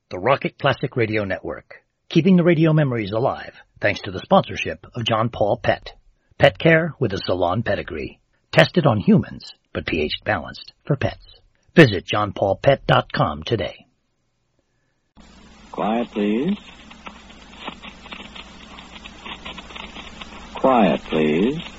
the Rocket Classic Radio Network, keeping the radio memories alive thanks to the sponsorship of John Paul Pet. Pet care with a salon pedigree. Tested on humans, but pH balanced for pets. Visit johnpaulpet.com today. Quiet, please. Quiet, please.